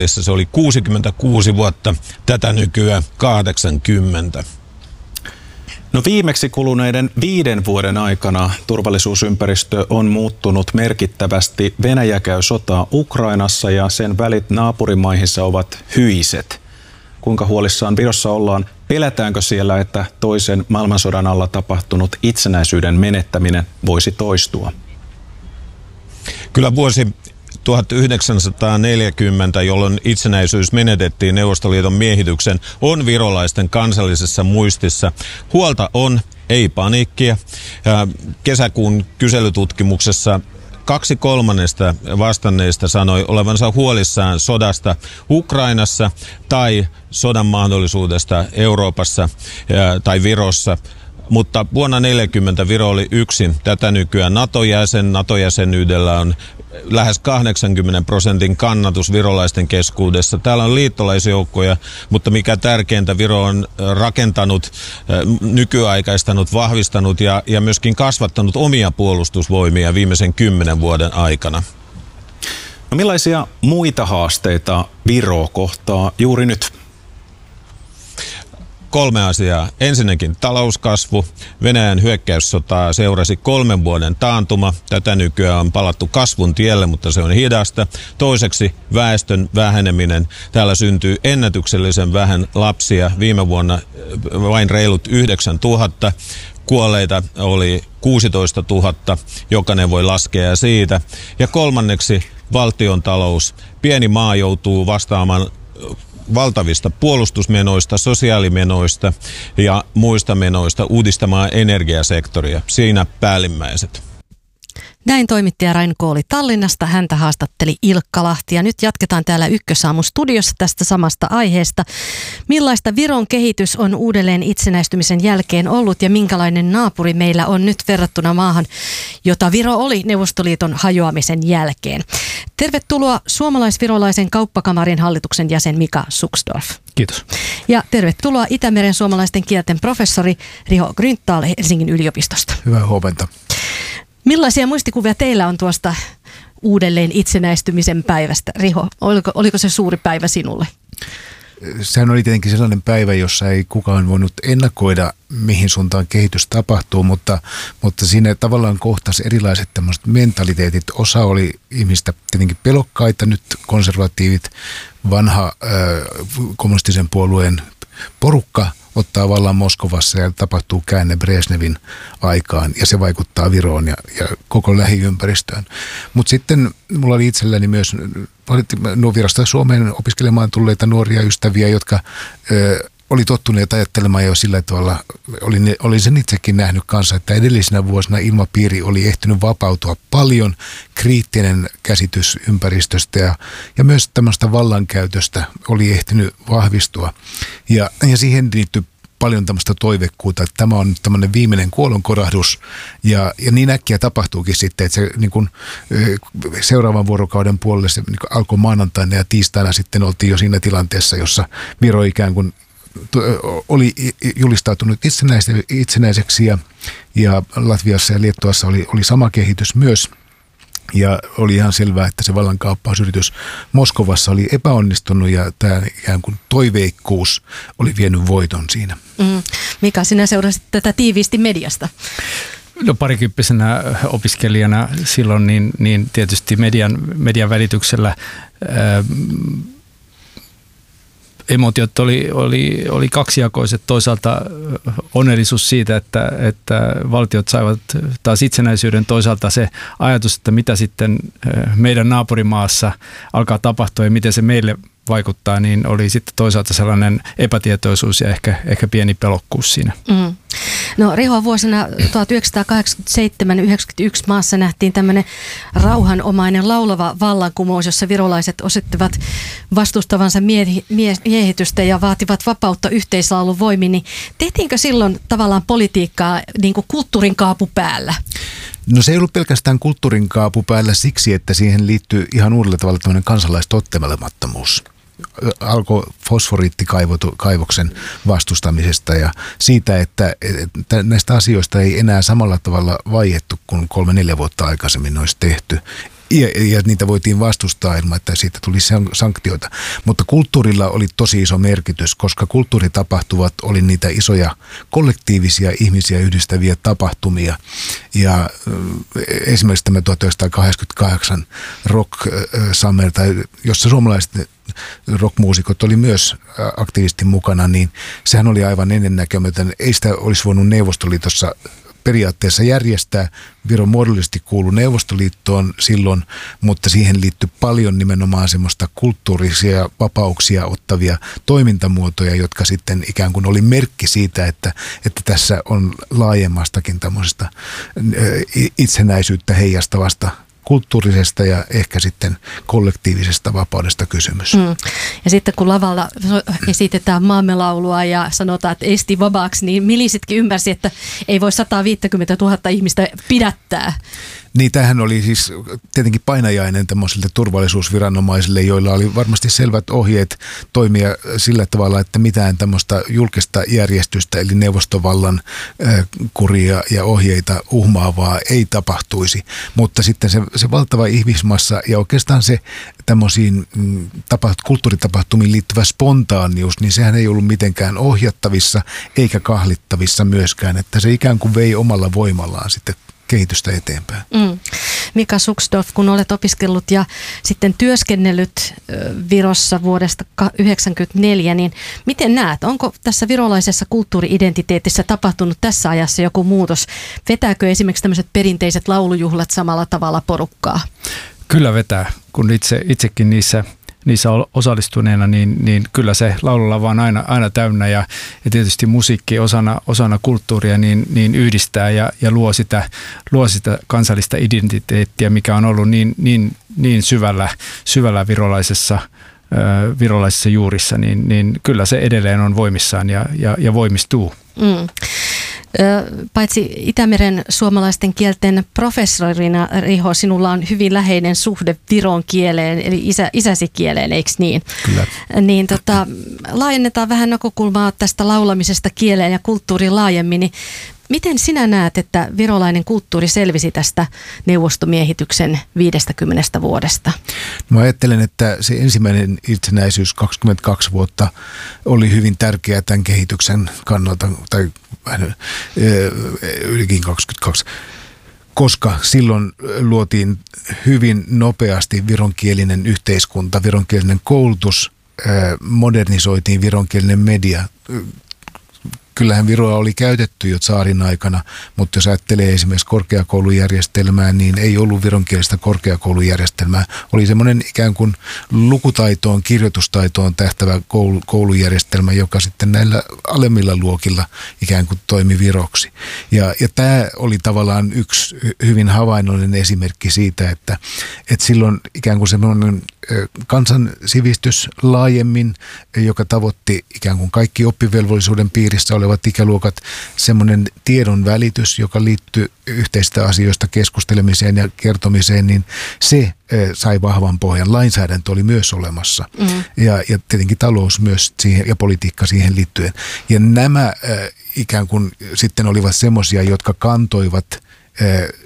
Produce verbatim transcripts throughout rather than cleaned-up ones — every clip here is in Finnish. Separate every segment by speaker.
Speaker 1: Se oli kuusikymmentäkuusi vuotta, tätä nykyään kahdeksankymmentä.
Speaker 2: No viimeksi kuluneiden viiden vuoden aikana turvallisuusympäristö on muuttunut merkittävästi. Venäjä käy sotaa Ukrainassa ja sen välit naapurimaihinsa ovat hyiset. Kuinka huolissaan Virossa ollaan? Pelätäänkö siellä, että toisen maailmansodan alla tapahtunut itsenäisyyden menettäminen voisi toistua?
Speaker 1: Kyllä vuosi tuhatyhdeksänsataaneljäkymmentä, jolloin itsenäisyys menetettiin Neuvostoliiton miehityksen, on virolaisten kansallisessa muistissa. Huolta on, ei paniikkia. Kesäkuun kyselytutkimuksessa kaksi kolmannesta vastanneista sanoi olevansa huolissaan sodasta Ukrainassa tai sodan mahdollisuudesta Euroopassa tai Virossa. Mutta vuonna tuhatyhdeksänsataaneljäkymmentä Viro oli yksin. Tätä nykyään NATO-jäsen. NATO-jäsenyydellä on lähes kahdeksankymmenen prosentin kannatus virolaisten keskuudessa. Täällä on liittolaisjoukkoja, mutta mikä tärkeintä, Viro on rakentanut, nykyaikaistanut, vahvistanut ja, ja myöskin kasvattanut omia puolustusvoimia viimeisen kymmenen vuoden aikana.
Speaker 2: No millaisia muita haasteita Viro kohtaa juuri nyt?
Speaker 1: Kolme asiaa. Ensinnäkin talouskasvu. Venäjän hyökkäyssotaa seurasi kolmen vuoden taantuma. Tätä nykyään on palattu kasvun tielle, mutta se on hidasta. Toiseksi väestön väheneminen. Täällä syntyy ennätyksellisen vähän lapsia. Viime vuonna vain reilut yhdeksäntuhatta. Kuolleita oli kuusitoista tuhatta. Jokainen voi laskea siitä. Ja kolmanneksi valtiontalous. Pieni maa joutuu vastaamaan valtavista puolustusmenoista, sosiaalimenoista ja muista menoista uudistamaan energiasektoria. Siinä päällimmäiset.
Speaker 3: Näin toimittaja Rain Kooli Tallinnasta. Häntä haastatteli Ilkka Lahti. Ja nyt jatketaan täällä Ykkösaamun studiossa tästä samasta aiheesta. Millaista Viron kehitys on uudelleen itsenäistymisen jälkeen ollut ja minkälainen naapuri meillä on nyt verrattuna maahan, jota Viro oli Neuvostoliiton hajoamisen jälkeen? Tervetuloa suomalais-virolaisen kauppakamarin hallituksen jäsen Mika Suksdorf.
Speaker 4: Kiitos.
Speaker 3: Ja tervetuloa Itämeren suomalaisten kielten professori Riho Grünthal Helsingin yliopistosta.
Speaker 4: Hyvää huomenta.
Speaker 3: Millaisia muistikuvia teillä on tuosta uudelleen itsenäistymisen päivästä? Riho, oliko, oliko se suuri päivä sinulle?
Speaker 4: Sehän oli tietenkin sellainen päivä, jossa ei kukaan voinut ennakoida, mihin suuntaan kehitys tapahtuu, mutta, mutta siinä tavallaan kohtasi erilaiset tämmöiset mentaliteetit. Osa oli ihmistä tietenkin pelokkaita, nyt konservatiivit, vanha äh, kommunistisen puolueen porukka ottaa vallan Moskovassa ja tapahtuu käänne Brezhnevin aikaan ja se vaikuttaa Viroon ja, ja koko lähiympäristöön. Mutta sitten mulla oli itselläni myös nuo virasta Suomeen opiskelemaan tulleita nuoria ystäviä, jotka ö, oli tottuneet ajattelemaan jo sillä tavalla, olin, olin sen itsekin nähnyt kanssa, että edellisinä vuosina ilmapiiri oli ehtinyt vapautua paljon, kriittinen käsitys ympäristöstä ja, ja myös tämmöistä vallankäytöstä oli ehtinyt vahvistua. Ja, ja siihen liittyy paljon tämmöistä toivekkuutta, että tämä on nyt tämmöinen viimeinen kuolonkorahdus ja, ja niin äkkiä tapahtuukin sitten, että se niin kuin, seuraavan vuorokauden puolelle se niin kuin alkoi maanantaina ja tiistaina sitten oltiin jo siinä tilanteessa, jossa Viro ikään kuin oli julistautunut itsenäiseksi ja, ja Latviassa ja Liettuassa oli, oli sama kehitys myös. Ja oli ihan selvää, että se vallankaappausyritys Moskovassa oli epäonnistunut ja tämä ikään kuin toiveikkuus oli vienyt voiton siinä.
Speaker 3: Mm. Mika, sinä seurasit tätä tiiviisti mediasta.
Speaker 5: No parikymppisenä opiskelijana silloin niin, niin tietysti median, median välityksellä ää, emotiot oli, oli, oli kaksijakoiset. Toisaalta onnellisuus siitä, että, että valtiot saivat taas itsenäisyyden. Toisaalta se ajatus, että mitä sitten meidän naapurimaassa alkaa tapahtua ja miten se meille vaikuttaa, niin oli sitten toisaalta sellainen epätietoisuus ja ehkä, ehkä pieni pelokkuus siinä. Mm.
Speaker 3: No Riho, vuosina tuhatyhdeksänsataakahdeksankymmentäseitsemän yhdeksänkymmentäyksi maassa nähtiin tämmöinen rauhanomainen laulava vallankumous, jossa virolaiset osoittivat vastustavansa miehi, mie, miehitystä ja vaativat vapautta yhteislaulun voimin. Niin tehtiinkö silloin tavallaan politiikkaa niin kuin kulttuurin kaapu päällä?
Speaker 4: No se ei ollut pelkästään kulttuurin kaapu päällä siksi, että siihen liittyy ihan uudella tavalla tämmöinen kansalaistottelemattomuus. Alkoi fosforiittikaivoksen vastustamisesta ja siitä, että, että näistä asioista ei enää samalla tavalla vaiettu kuin kolme neljä vuotta aikaisemmin olisi tehty. Ja, ja niitä voitiin vastustaa ilman, että siitä tuli sanktioita. Mutta kulttuurilla oli tosi iso merkitys, koska kulttuuritapahtuvat oli niitä isoja kollektiivisia ihmisiä yhdistäviä tapahtumia. Ja esimerkiksi tämä tuhatyhdeksänsataakahdeksankymmentäkahdeksan Rock Summer, tai jossa suomalaiset rockmuusikot oli myös aktiivisesti mukana, niin sehän oli aivan ennennäkemätön. Ei sitä olisi voinut Neuvostoliitossa periaatteessa järjestää. Viro muodollisesti kuului Neuvostoliittoon silloin, mutta siihen liittyi paljon nimenomaan semmoista kulttuurisia vapauksia ottavia toimintamuotoja, jotka sitten ikään kuin oli merkki siitä, että, että tässä on laajemmastakin tämmöisestä itsenäisyyttä heijastavasta kulttuurisesta ja ehkä sitten kollektiivisesta vapaudesta kysymys. Mm.
Speaker 3: Ja sitten kun lavalla esitetään maamelaulua ja sanotaan, että esti vabaaksi, niin milisitkin ymmärsi, että ei voi sata viisikymmentätuhatta ihmistä pidättää.
Speaker 4: Niin, tämähän oli siis tietenkin painajainen tämmöisille turvallisuusviranomaisille, joilla oli varmasti selvät ohjeet toimia sillä tavalla, että mitään tämmöistä julkista järjestystä, eli neuvostovallan äh, kuria ja ohjeita uhmaavaa ei tapahtuisi. Mutta sitten se, se valtava ihmismassa ja oikeastaan se tämmöisiin mm, tapaht, kulttuuritapahtumiin liittyvä spontaanius, niin sehän ei ollut mitenkään ohjattavissa eikä kahlittavissa myöskään, että se ikään kuin vei omalla voimallaan sitten kehitystä eteenpäin. Mm.
Speaker 3: Mika Suksdorf, kun olet opiskellut ja sitten työskennellyt Virossa vuodesta yhdeksänkymmentäneljä, niin miten näet, onko tässä virolaisessa kulttuuri-identiteetissä tapahtunut tässä ajassa joku muutos? Vetääkö esimerkiksi tämmöiset perinteiset laulujuhlat samalla tavalla porukkaa?
Speaker 5: Kyllä vetää, kun itse, itsekin niissä niissä osallistuneena, niin, niin kyllä se laululava on aina, aina täynnä ja, ja tietysti musiikki osana, osana kulttuuria niin, niin yhdistää ja, ja luo, sitä, luo sitä kansallista identiteettiä, mikä on ollut niin, niin, niin syvällä, syvällä virolaisessa, äh, virolaisissa juurissa, niin, niin kyllä se edelleen on voimissaan ja, ja, ja voimistuu. Mm.
Speaker 3: Paitsi Itämeren suomalaisten kielten professorina, Riho, sinulla on hyvin läheinen suhde viron kieleen, eli isä, isäsi kieleen, eikö niin?
Speaker 4: Kyllä.
Speaker 3: Niin tota, laajennetaan vähän näkökulmaa tästä laulamisesta kieleen ja kulttuuriin laajemmin, niin miten sinä näet, että virolainen kulttuuri selvisi tästä neuvostomiehityksen viidestäkymmenestä vuodesta?
Speaker 4: Mä ajattelen, että se ensimmäinen itsenäisyys kaksikymmentäkaksi vuotta oli hyvin tärkeä tämän kehityksen kannalta, tai vähän ylikin kaksikymmentäkaksi, koska silloin luotiin hyvin nopeasti vironkielinen yhteiskunta, vironkielinen koulutus, modernisoitiin vironkielinen media. Kyllähän Viroa oli käytetty jo tsaarin aikana, mutta jos ajattelee esimerkiksi korkeakoulujärjestelmää, niin ei ollut vironkielistä korkeakoulujärjestelmää. Oli semmoinen ikään kuin lukutaitoon, kirjoitustaitoon tähtävä koulu, koulujärjestelmä, joka sitten näillä alemmilla luokilla ikään kuin toimi viroksi. Ja, ja tämä oli tavallaan yksi hyvin havainnollinen esimerkki siitä, että, että silloin ikään kuin semmoinen kansansivistys laajemmin, joka tavoitti ikään kuin kaikki oppivelvollisuuden piirissä olevat ikäluokat, semmoinen tiedon välitys, joka liittyy yhteisistä asioista keskustelemiseen ja kertomiseen, niin se sai vahvan pohjan. Lainsäädäntö oli myös olemassa mm. ja, ja tietenkin talous myös siihen, ja politiikka siihen liittyen. Ja nämä äh, ikään kuin sitten olivat semmoisia, jotka kantoivat äh,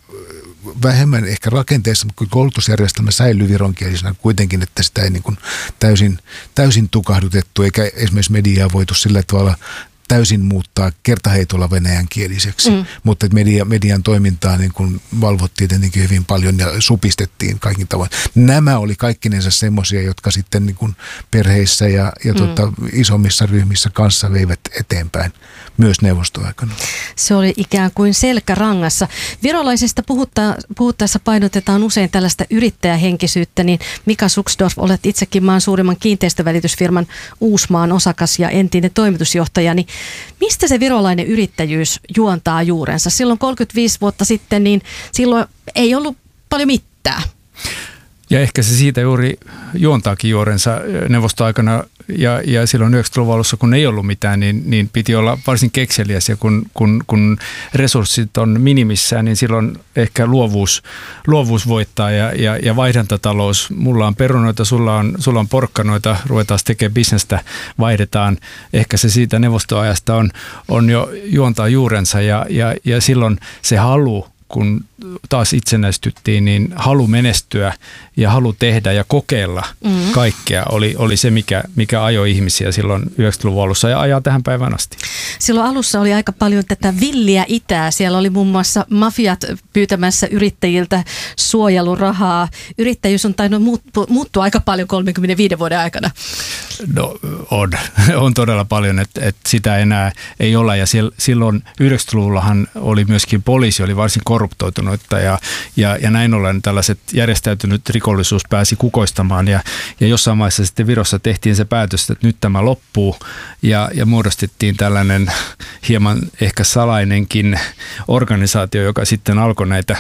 Speaker 4: vähemmän ehkä rakenteessa, mutta koulutusjärjestelmä säilyi vironkielisenä kuitenkin, että sitä ei niin kuin täysin, täysin tukahdutettu, eikä esimerkiksi mediaa voitu sillä tavalla täysin muuttaa kertaheitolla venäjänkieliseksi, mm. mutta media, median toimintaa niin kuin valvottiin tietenkin hyvin paljon ja supistettiin kaikin tavoin. Nämä oli kaikkinensa semmoisia, jotka sitten niin kuin perheissä ja, ja mm. tuota, isommissa ryhmissä kanssa veivät eteenpäin myös neuvostoaikana.
Speaker 3: Se oli ikään kuin selkärangassa. Virolaisista puhutta, puhuttaessa painotetaan usein tällaista yrittäjähenkisyyttä, niin Mika Suksdorf, olet itsekin maan suurimman kiinteistövälitysfirman Uusmaan osakas ja entinen toimitusjohtaja, niin mistä se virolainen yrittäjyys juontaa juurensa? Silloin kolmekymmentäviisi vuotta sitten, niin silloin ei ollut paljon mitään.
Speaker 5: Ja ehkä se siitä juuri juontaakin juurensa neuvostoaikana ja, ja silloin yhdeksänkymmentäluvun alussa, kun ei ollut mitään, niin, niin piti olla varsin kekseliäs ja kun, kun, kun resurssit on minimissään, niin silloin ehkä luovuus, luovuus voittaa ja, ja, ja vaihdantatalous. Mulla on perunoita, sulla on, sulla on porkkanoita, ruvetaan tekemään bisnestä, vaihdetaan. Ehkä se siitä neuvostoajasta on, on jo juontaa juurensa ja, ja, ja silloin se halu kun taas itsenäistyttiin, niin halu menestyä ja halu tehdä ja kokeilla mm-hmm. kaikkea oli, oli se, mikä, mikä ajoi ihmisiä silloin yhdeksänkymmentäluvun alussa ja ajaa tähän päivään asti.
Speaker 3: Silloin alussa oli aika paljon tätä villiä itää. Siellä oli muun muassa mafiat pyytämässä yrittäjiltä suojelurahaa. Yrittäjyys on tainnut muuttua aika paljon kolmekymmentäviiden vuoden aikana.
Speaker 5: No on, on todella paljon, että, että sitä enää ei ole. Ja silloin yhdeksänkymmentäluvullahan oli myöskin poliisi, oli varsin korruptoitunutta ja, ja, ja näin ollen tällaiset järjestäytynyt rikollisuus pääsi kukoistamaan. Ja, ja jossain vaiheessa sitten Virossa tehtiin se päätös, että nyt tämä loppuu ja, ja muodostettiin tällainen hieman ehkä salainenkin organisaatio, joka sitten alkoi näitä,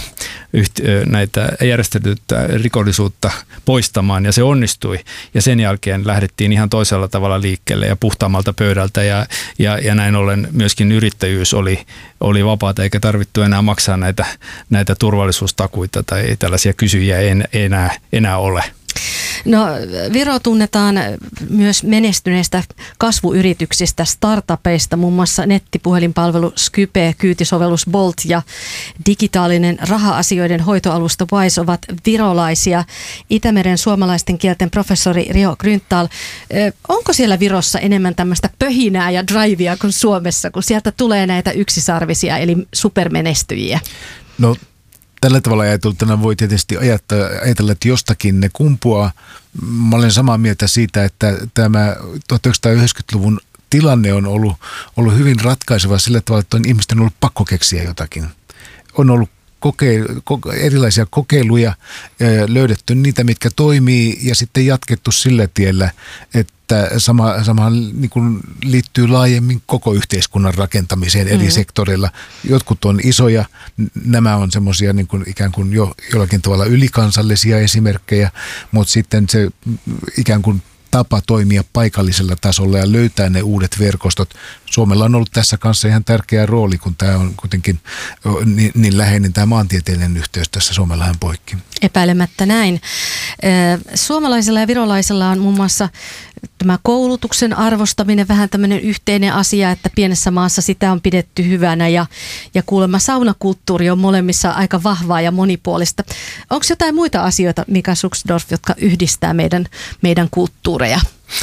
Speaker 5: näitä järjestäytynyttä rikollisuutta poistamaan ja se onnistui. Ja sen jälkeen lähdettiin ihan toisella tavalla liikkeelle ja puhtaammalta pöydältä ja, ja, ja näin ollen myöskin yrittäjyys oli, oli vapaata eikä tarvittu enää maksaa näitä, näitä turvallisuustakuita tai tällaisia kysyjiä ei enää, enää ole.
Speaker 3: No, Viro tunnetaan myös menestyneistä kasvuyrityksistä, startupeista, muun muassa nettipuhelinpalvelu Skype, kyytisovellus Bolt ja digitaalinen raha-asioiden hoitoalusta Wise ovat virolaisia. Itämeren suomalaisten kielten professori Riho Grünthal, onko siellä Virossa enemmän tämmöistä pöhinää ja drivea kuin Suomessa, kun sieltä tulee näitä yksisarvisia eli supermenestyjiä? No,
Speaker 4: tällä tavalla ajateltuna voi tietysti ajatella, että jostakin ne kumpuaa. Mä olen samaa mieltä siitä, että tämä tuhatyhdeksänsataayhdeksänkymmentäluvun tilanne on ollut, ollut hyvin ratkaiseva sillä tavalla, että on ihmisten ollut pakko keksiä jotakin. On ollut koke, koke, erilaisia kokeiluja, löydetty niitä, mitkä toimii ja sitten jatkettu sillä tiellä, että sama, samahan niin kuin liittyy laajemmin koko yhteiskunnan rakentamiseen eri mm-hmm. sektoreilla. Jotkut on isoja, nämä on semmoisia niin kuin ikään kuin jo jollakin tavalla ylikansallisia esimerkkejä, mutta sitten se ikään kuin tapa toimia paikallisella tasolla ja löytää ne uudet verkostot. Suomella on ollut tässä kanssa ihan tärkeä rooli, kun tämä on kuitenkin niin, niin läheinen tämä maantieteellinen yhteys tässä Suomenlahden poikki.
Speaker 3: Epäilemättä näin. Suomalaisilla ja virolaisilla on muun muassa tämä koulutuksen arvostaminen vähän tämmöinen yhteinen asia, että pienessä maassa sitä on pidetty hyvänä ja, ja kuulemma saunakulttuuri on molemmissa aika vahvaa ja monipuolista. Onko jotain muita asioita, Mika Suksdorf, jotka yhdistää meidän, meidän kulttuureja?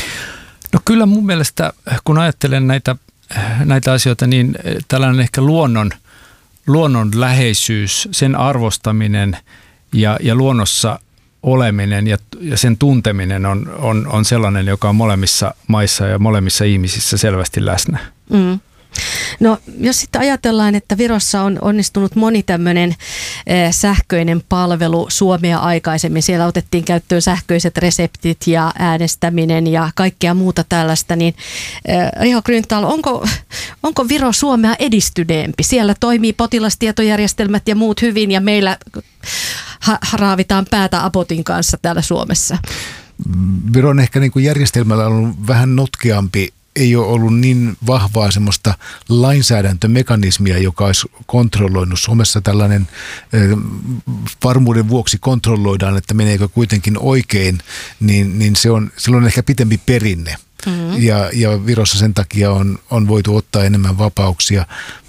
Speaker 5: No kyllä mun mielestä, kun ajattelen näitä, näitä asioita, niin tällainen ehkä luonnon, luonnon läheisyys, sen arvostaminen ja, ja luonnossa oleminen ja, ja sen tunteminen on, on, on sellainen, joka on molemmissa maissa ja molemmissa ihmisissä selvästi läsnä.
Speaker 3: Mm. No jos sitten ajatellaan, että Virossa on onnistunut moni tämmöinen eh, sähköinen palvelu Suomea aikaisemmin. Siellä otettiin käyttöön sähköiset reseptit ja äänestäminen ja kaikkea muuta tällaista. Niin, eh, Riho Grünthal, onko, onko Viro Suomea edistyneempi? Siellä toimii potilastietojärjestelmät ja muut hyvin ja meillä ha- raavitaan päätä Apotin kanssa täällä Suomessa.
Speaker 4: Viron ehkä niin kuin järjestelmällä on ollut vähän notkeampi. Ei ole ollut niin vahvaa semmoista lainsäädäntömekanismia, joka olisi kontrolloinut. Suomessa tällainen varmuuden vuoksi kontrolloidaan, että meneekö kuitenkin oikein, niin, niin se on silloin ehkä pitempi perinne. Mm-hmm. Ja, ja Virossa sen takia on, on voitu ottaa enemmän vapauksia.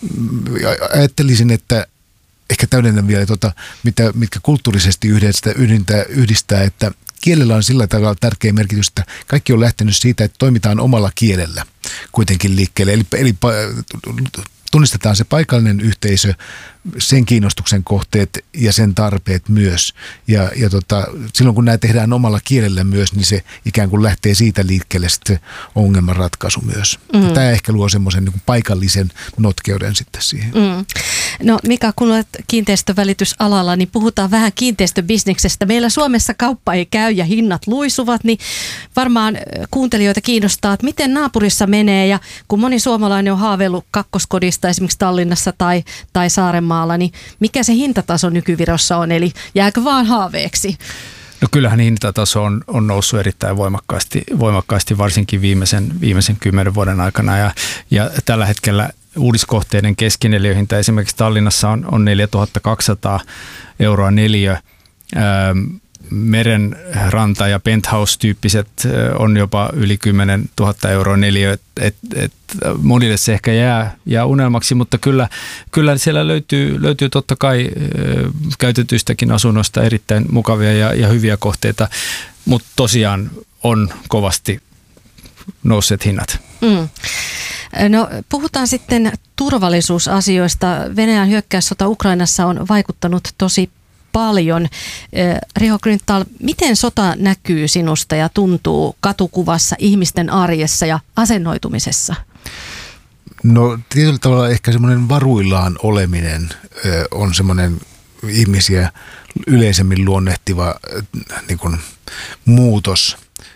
Speaker 4: Ajattelisin, että ehkä täydennän vielä, tuota, mitä, mitkä kulttuurisesti yhdistää, yhdistää, yhdistää, että kielellä on sillä tavalla tärkeä merkitys, että kaikki on lähtenyt siitä, että toimitaan omalla kielellä kuitenkin liikkeelle. Eli, eli tunnistetaan se paikallinen yhteisö, sen kiinnostuksen kohteet ja sen tarpeet myös. Ja, ja tota, silloin kun nämä tehdään omalla kielellä myös, niin se ikään kuin lähtee siitä liikkeelle sitten ongelman ratkaisu myös. Mm. Tämä ehkä luo semmoisen niin kuin paikallisen notkeuden sitten siihen.
Speaker 3: Mm. No Mika, kun olet kiinteistövälitysalalla, niin puhutaan vähän kiinteistöbisneksestä. Meillä Suomessa kauppa ei käy ja hinnat luisuvat, niin varmaan kuuntelijoita kiinnostaa, että miten naapurissa menee. Ja kun moni suomalainen on haaveillut kakkoskodista esimerkiksi Tallinnassa tai, tai Saarenmaalla, niin mikä se hintataso nykyvirossa on, eli jääkö vaan haaveeksi?
Speaker 5: No kyllähän hintataso on, on noussut erittäin voimakkaasti, voimakkaasti varsinkin viimeisen, viimeisen kymmenen vuoden aikana ja, ja tällä hetkellä uudiskohteiden keskineliöhinta esimerkiksi Tallinnassa on, on neljätuhattakaksisataa euroa neliö. Ähm, meren ranta- ja penthouse-tyyppiset on jopa yli kymmenen tuhatta euroa neliö. Et, et, et monille se ehkä jää, jää unelmaksi, mutta kyllä, kyllä siellä löytyy, löytyy totta kai käytetyistäkin asunnoista erittäin mukavia ja, ja hyviä kohteita, mutta tosiaan on kovasti nousseet hinnat. Mm.
Speaker 3: No, puhutaan sitten turvallisuusasioista. Venäjän hyökkäyssota Ukrainassa on vaikuttanut tosi paljon. Riho Grünthal, miten sota näkyy sinusta ja tuntuu katukuvassa, ihmisten arjessa ja asennoitumisessa?
Speaker 4: No tietyllä tavalla ehkä semmoinen varuillaan oleminen on semmoinen ihmisiä yleisemmin luonnehtiva niin kuin muutos.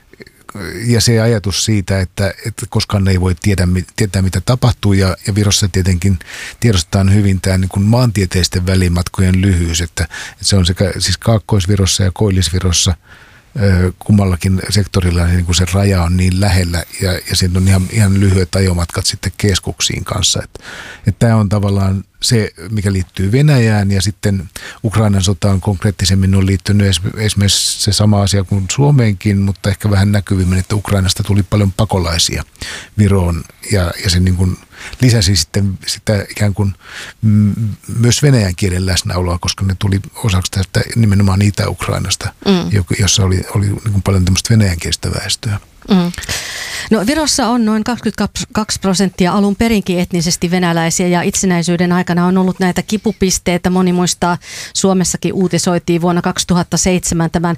Speaker 4: Ja se ajatus siitä, että, että koskaan ei voi tiedä, tietää, mitä tapahtuu, ja, ja Virossa tietenkin tiedostetaan hyvin tämä niin kuin maantieteisten välimatkojen lyhyys, että, että se on sekä siis Kaakkois-Virossa ja Koillis-Virossa kummallakin sektorilla niin kuin se raja on niin lähellä, ja, ja siinä on ihan, ihan lyhyet ajomatkat sitten keskuksiin kanssa. Että, että tämä on tavallaan se, mikä liittyy Venäjään, ja sitten Ukrainan sotaan konkreettisemmin on liittynyt esimerkiksi se sama asia kuin Suomeenkin, mutta ehkä vähän näkyvimmin, että Ukrainasta tuli paljon pakolaisia Viroon, ja, ja se niin kuin lisäsi sitten sitä ikään kuin m- myös venäjän kielen läsnäoloa, koska ne tuli osaksi tästä nimenomaan Itä-Ukrainasta, mm. jossa oli, oli niin kuin paljon tämmöistä venäjänkielistä väestöä. Mm.
Speaker 3: No, Virossa on noin kaksikymmentäkaksi prosenttia alun perinkin etnisesti venäläisiä, ja itsenäisyyden aikana on ollut näitä kipupisteitä. Moni muistaa, Suomessakin uutisoitiin vuonna kaksituhattaseitsemän tämän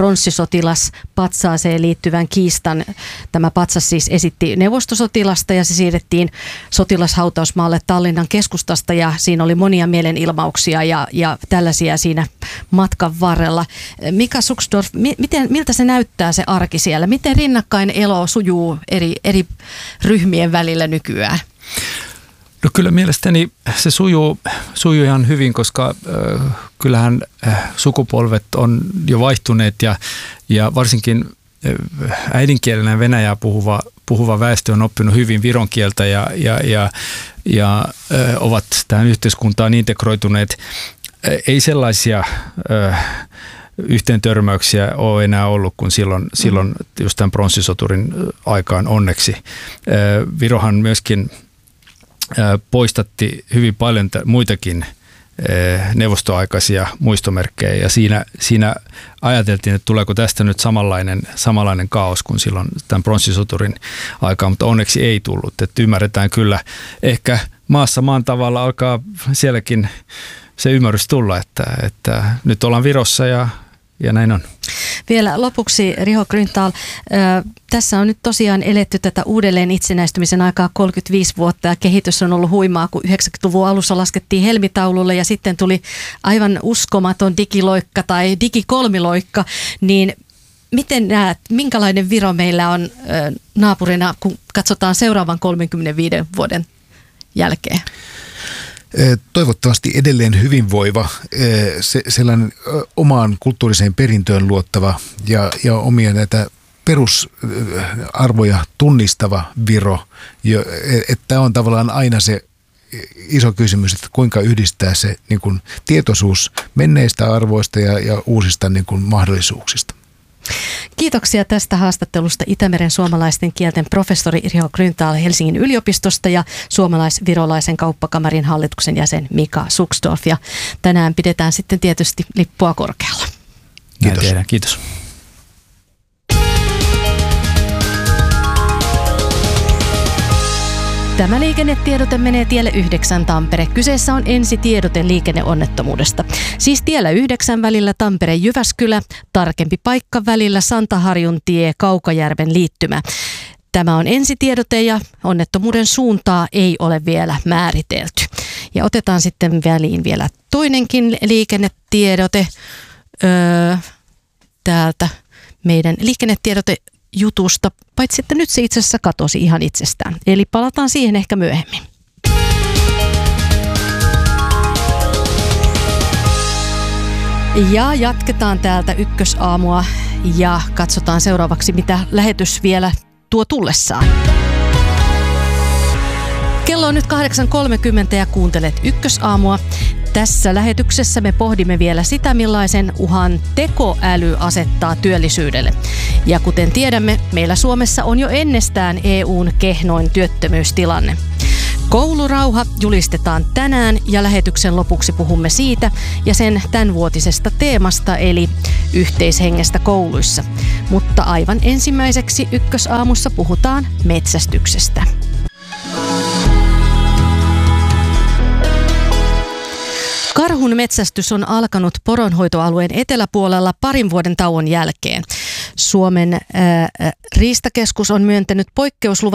Speaker 3: pronssisotilaspatsaaseen liittyvän kiistan. Tämä patsas siis esitti neuvostosotilasta, ja se siirrettiin sotilashautausmaalle Tallinnan keskustasta, ja siinä oli monia mielenilmauksia ja, ja tällaisia siinä matkan varrella. Mika Suksdorf, miten, miltä se näyttää se arki siellä? Miten rinnakkain elo sujuu eri, eri ryhmien välillä nykyään?
Speaker 5: No kyllä mielestäni se sujuu, sujuu ihan hyvin, koska äh, kyllähän äh, sukupolvet on jo vaihtuneet, ja, ja varsinkin äh, äidinkielenä venäjää puhuva, puhuva väestö on oppinut hyvin viron kieltä ja, ja, ja, ja äh, ovat tähän yhteiskuntaan integroituneet. Äh, ei sellaisia Äh, yhteen törmäyksiä ole enää ollut kuin silloin, mm. silloin just tämän pronssisoturin aikaan onneksi. Virohan myöskin poistatti hyvin paljon muitakin neuvostoaikaisia muistomerkkejä, ja siinä, siinä ajateltiin, että tuleeko tästä nyt samanlainen, samanlainen kaos kuin silloin tämän pronssisoturin aikaan, mutta onneksi ei tullut. Että ymmärretään kyllä, ehkä maassa maan tavalla alkaa sielläkin se ymmärrys tulla, että, että nyt ollaan Virossa ja Ja näin on.
Speaker 3: Vielä lopuksi, Riho Grünthal, tässä on nyt tosiaan eletty tätä uudelleen itsenäistymisen aikaa kolmekymmentäviisi vuotta, ja kehitys on ollut huimaa, kun yhdeksänkymmentäluvun alussa laskettiin helmitaululle ja sitten tuli aivan uskomaton digiloikka tai digikolmiloikka, niin miten näet, minkälainen Viro meillä on naapurina, kun katsotaan seuraavan kolmenkymmenenviiden vuoden jälkeen?
Speaker 4: Toivottavasti edelleen hyvinvoiva, sellainen omaan kulttuuriseen perintöön luottava ja, ja omia näitä perusarvoja tunnistava Viro. Tämä on tavallaan aina se iso kysymys, että kuinka yhdistää se niin kuin tietoisuus menneistä arvoista ja, ja uusista niin kuin mahdollisuuksista.
Speaker 3: Kiitoksia tästä haastattelusta Itämeren suomalaisten kielten professori Riho Grünthal Helsingin yliopistosta ja suomalais-virolaisen kauppakamarin hallituksen jäsen Mika Suksdorf. Ja tänään pidetään sitten tietysti lippua korkealla.
Speaker 5: Kiitos. Kiitos.
Speaker 3: Tämä liikennetiedote menee tielle yhdeksän Tampere. Kyseessä on ensitiedote liikenneonnettomuudesta. Siis tiellä yhdeksän välillä Tampere-Jyväskylä, tarkempi paikka välillä Santaharjun tie, Kaukajärven liittymä. Tämä on ensitiedote ja onnettomuuden suuntaa ei ole vielä määritelty. Ja otetaan sitten väliin vielä toinenkin liikennetiedote öö, täältä meidän liikennetiedote jutusta, paitsi että nyt se itse asiassa katosi ihan itsestään. Eli palataan siihen ehkä myöhemmin. Ja jatketaan täältä ykkösaamua ja katsotaan seuraavaksi, mitä lähetys vielä tuo tullessaan. Kello on nyt kahdeksan kolmekymmentä ja kuuntelet ykkösaamua. Tässä lähetyksessä me pohdimme vielä sitä, millaisen uhan tekoäly asettaa työllisyydelle. Ja kuten tiedämme, meillä Suomessa on jo ennestään E U:n kehnoin työttömyystilanne. Koulurauha julistetaan tänään ja lähetyksen lopuksi puhumme siitä ja sen tämänvuotisesta teemasta eli yhteishengestä kouluissa. Mutta aivan ensimmäiseksi Ykkösaamussa puhutaan metsästyksestä. Karhun metsästys on alkanut poronhoitoalueen eteläpuolella parin vuoden tauon jälkeen. Suomen ää, riistakeskus on myöntänyt poikkeusluvan